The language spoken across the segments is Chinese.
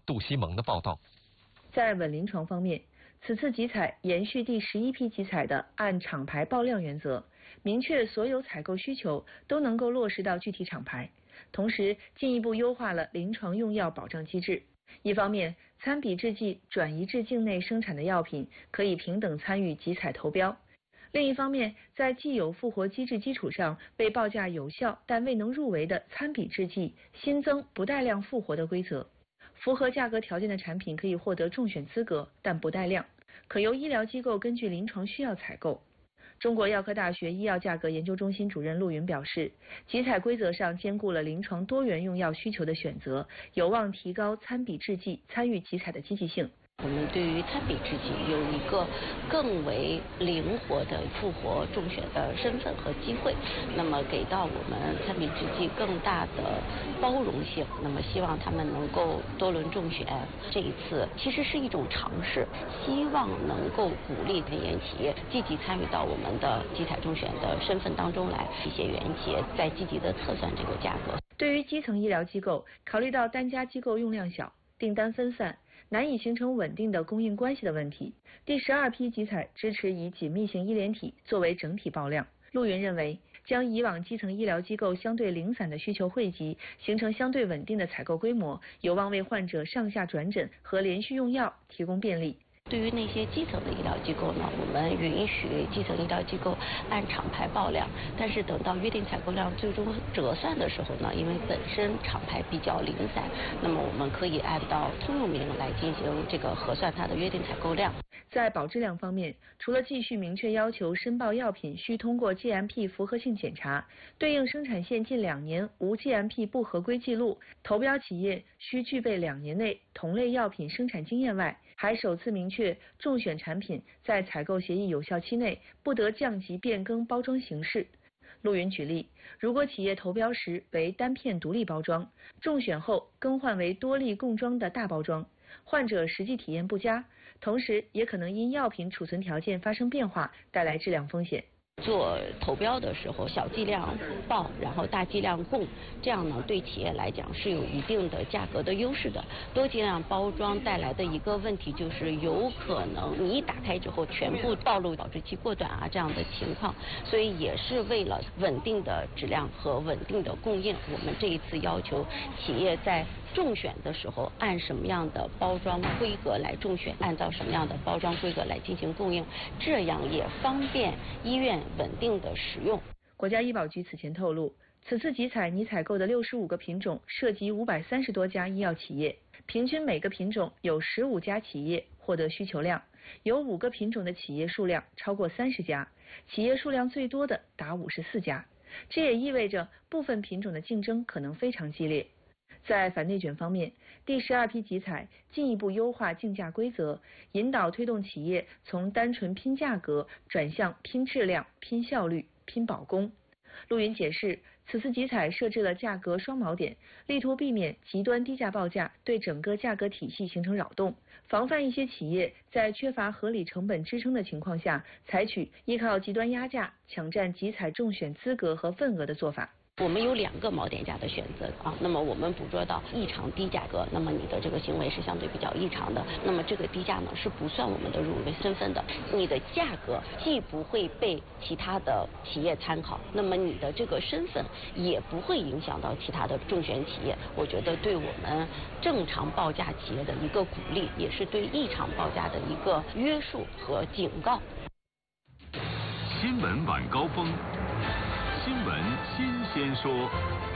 杜西蒙的报道。 在稳临床方面，此次集采延续第11批集采的按厂牌报量原则，明确所有采购需求都能够落实到具体厂牌，同时进一步优化了临床用药保障机制。一方面，参比制剂转移至境内生产的药品可以平等参与集采投标；另一方面，在既有复活机制基础上，被报价有效但未能入围的参比制剂新增不带量复活的规则。符合价格条件的产品可以获得中选资格，但不带量，可由医疗机构根据临床需要采购。中国药科大学医药价格研究中心主任陆云表示，集采规则上兼顾了临床多元用药需求的选择，有望提高参比制剂参与集采的积极性。 我们对于参比制剂有一个更为灵活的复活中选的身份和机会，那么给到我们参比制剂更大的包容性，那么希望他们能够多轮中选。这一次其实是一种尝试，希望能够鼓励原研企业积极参与到我们的集采中选的身份当中来，一些原企业在积极的测算这个价格。 对于基层医疗机构，考虑到单家机构用量小，订单分散，难以形成稳定的供应关系的问题，第12批集采支持以紧密型医联体作为整体报量。陆云认为，将以往基层医疗机构相对零散的需求汇集，形成相对稳定的采购规模，有望为患者上下转诊和连续用药提供便利。 对于那些基层的医疗机构呢，我们允许基层医疗机构按厂牌报量，但是等到约定采购量最终折算的时候呢，因为本身厂牌比较零散，那么我们可以按照通用名来进行这个核算它的约定采购量。 在保质量方面，除了继续明确要求申报药品需通过 GMP 符合性检查，对应生产线近2年无 GMP 不合规记录，投标企业需具备2年内同类药品生产经验外，还首次明确中选产品在采购协议有效期内不得降级变更包装形式。陆云举例，如果企业投标时为单片独立包装，中选后更换为多粒共装的大包装，患者实际体验不佳，同时也可能因药品储存条件发生变化，带来质量风险。 做投标的时候，小剂量报，然后大剂量供，这样呢对企业来讲是有一定的价格的优势的。多剂量包装带来的一个问题就是有可能你一打开之后全部暴露保质期过短啊这样的情况，所以也是为了稳定的质量和稳定的供应，我们这一次要求企业在中选的时候按什么样的包装规格来中选，按照什么样的包装规格来进行供应，这样也方便医院稳定的使用。 国家医保局此前透露，此次集采拟采购的65个品种涉及530多家医药企业，平均每个品种有15家企业获得需求量，有5个品种的企业数量超过30家，企业数量最多的达54家。这也意味着部分品种的竞争可能非常激烈。在反内卷方面，第12批集采进一步优化竞价规则，引导推动企业从单纯拼价格转向拼质量、拼效率、拼保供。陆云解释，此次集采设置了价格双锚点，力图避免极端低价报价对整个价格体系形成扰动，防范一些企业在缺乏合理成本支撑的情况下，采取依靠极端压价抢占集采中选资格和份额的做法。 我们有2个锚点价的选择啊，那么我们捕捉到异常低价格，那么你的这个行为是相对比较异常的，那么这个低价呢是不算我们的入围身份的，你的价格既不会被其他的企业参考，那么你的这个身份也不会影响到其他的中选企业，我觉得对我们正常报价企业的一个鼓励，也是对异常报价的一个约束和警告。 新闻晚高峰，新闻新鲜说。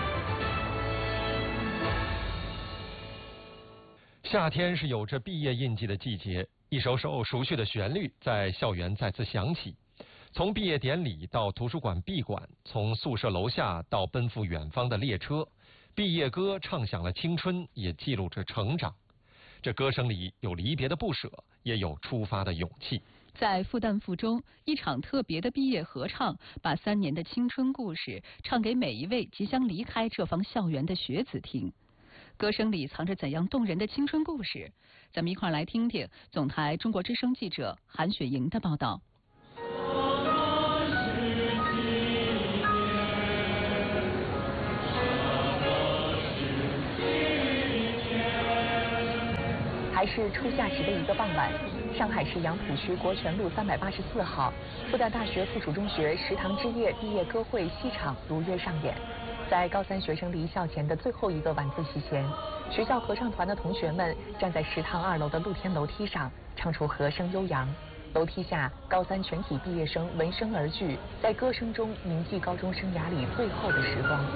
夏天是有着毕业印记的季节，一首首熟悉的旋律在校园再次响起。从毕业典礼到图书馆闭馆，从宿舍楼下到奔赴远方的列车，毕业歌唱响了青春，也记录着成长。这歌声里有离别的不舍，也有出发的勇气。 在复旦附中，一场特别的毕业合唱，把3年的青春故事唱给每一位即将离开这方校园的学子听。歌声里藏着怎样动人的青春故事？咱们一块儿来听听总台中国之声记者韩雪莹的报道。 还是初夏时的一个傍晚，上海市杨浦区国权路384号，复旦大学附属中学食堂之夜毕业歌会西场如约上演。在高三学生离校前的最后一个晚自习前，学校合唱团的同学们站在食堂2楼的露天楼梯上，唱出和声悠扬。楼梯下，高三全体毕业生闻声而聚，在歌声中铭记高中生涯里最后的时光。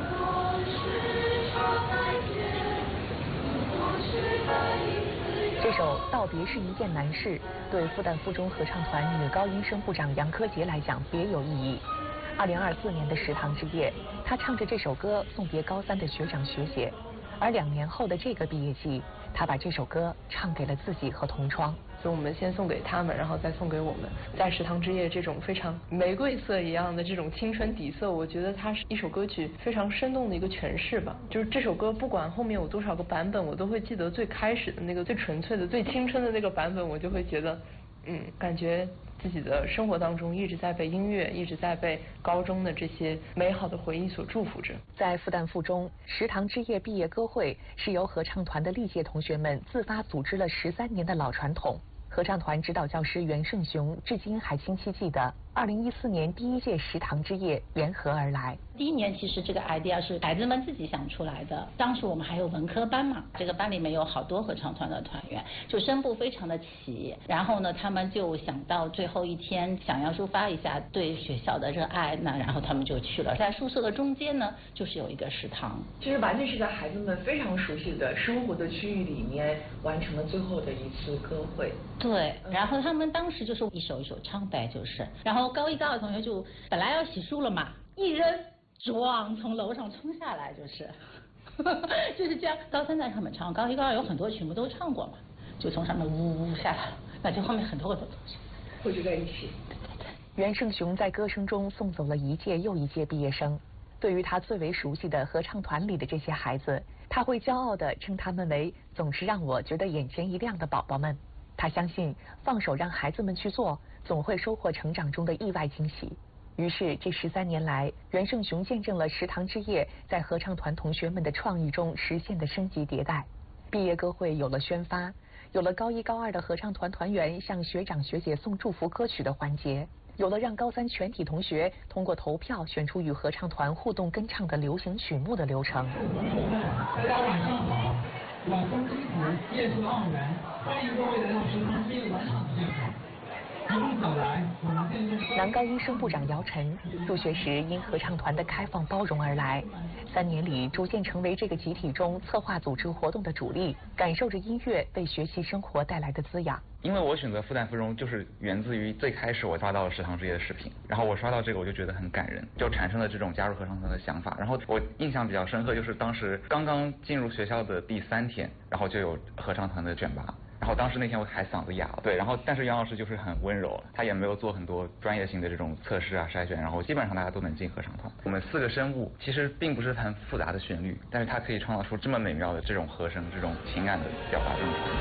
这首《道别是一件难事》对复旦附中合唱团女高音声部长杨柯洁来讲别有意义。2024年的食堂之夜，她唱着这首歌送别高三的学长学姐，而2年后的这个毕业季，她把这首歌唱给了自己和同窗。 所以我们先送给他们，然后再送给我们。在食堂之夜这种非常玫瑰色一样的这种青春底色，我觉得它是一首歌曲非常生动的一个诠释吧。就是这首歌不管后面有多少个版本，我都会记得最开始的那个最纯粹的、最青春的那个版本，我就会觉得，感觉自己的生活当中一直在被音乐，一直在被高中的这些美好的回忆所祝福着。 在复旦附中食堂之夜毕业歌会是由合唱团的历届同学们自发组织了13年的老传统。合唱团指导教师袁胜雄至今还清晰记得2014年第1届食堂之夜缘何而来。 第1年其实这个 idea 是孩子们自己想出来的，当时我们还有文科班嘛，这个班里面有好多合唱团的团员，就声部非常的齐，然后呢他们就想到最后一天想要抒发一下对学校的热爱，那然后他们就去了，在宿舍的中间呢就是有一个食堂， 就是完全是在孩子们非常熟悉的生活的区域里面完成了最后的一次歌会。 对，然后他们当时就是一首一首唱呗，就是然后高1高2同学就本来要洗漱了嘛，一扔撞从楼上冲下来，就是这样。高3在上面唱，高1高2有很多曲目都唱过嘛，就从上面呜下来了，那就后面很多同学汇聚在一起。袁胜雄在歌声中送走了一届又一届毕业生。对于他最为熟悉的合唱团里的这些孩子，他会骄傲地称他们为总是让我觉得眼前一亮的宝宝们。他相信放手让孩子们去做，总会收获成长中的意外惊喜。于是这13年来，袁胜雄见证了食堂之夜在合唱团同学们的创意中实现的升级迭代。毕业歌会有了宣发，有了高1高2的合唱团团员向学长学姐送祝福歌曲的环节，有了让高3全体同学通过投票选出与合唱团互动跟唱的流行曲目的流程。 大家晚上好，晚风轻拂，夜色盎然，欢迎各位来到食堂之夜晚场现场。一路走来，我们见证。 男高音声部长姚晨入学时因合唱团的开放包容而来，3年里逐渐成为这个集体中策划组织活动的主力，感受着音乐为学习生活带来的滋养。 因为我选择复旦附中，就是源自于最开始我刷到了食堂之夜的视频，然后我刷到这个我就觉得很感人，就产生了这种加入合唱团的想法。然后我印象比较深刻，就是当时刚刚进入学校的第3天，然后就有合唱团的选拔。然后当时那天我还嗓子哑了，对，然后但是袁老师就是很温柔，他也没有做很多专业性的这种测试啊筛选，然后基本上大家都能进合唱团。我们4个声部其实并不是很复杂的旋律，但是它可以创造出这么美妙的这种和声，这种情感的表达这种。